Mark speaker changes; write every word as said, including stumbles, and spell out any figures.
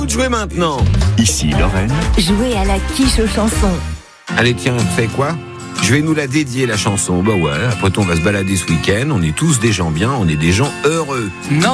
Speaker 1: Jouez maintenant.
Speaker 2: Ici Lorraine.
Speaker 3: Jouer à la quiche aux chansons.
Speaker 1: Allez, tiens, fais quoi ? Je vais nous la dédier, la chanson. Bah ouais, après tout, on va se balader ce week-end. On est tous des gens bien, on est des gens heureux.
Speaker 4: Non.